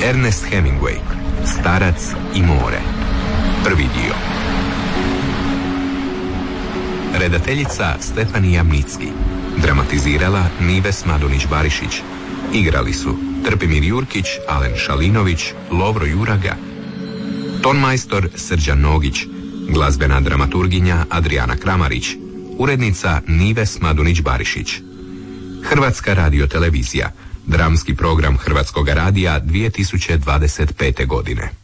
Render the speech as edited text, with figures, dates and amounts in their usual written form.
Ernest Hemingway, Starac i more. Prvi dio. Redateljica Stefanija Mnicki. Dramatizirala Nives Madunić-Barišić. Igrali su Trpimir Jurkić, Alen Šalinović, Lovro Juraga. Tonmajstor Srđan Nogić. Glazbena dramaturginja Adriana Kramarić. Urednica Nives Madunić-Barišić. Hrvatska radiotelevizija. Dramski program Hrvatskog radija 2025. godine.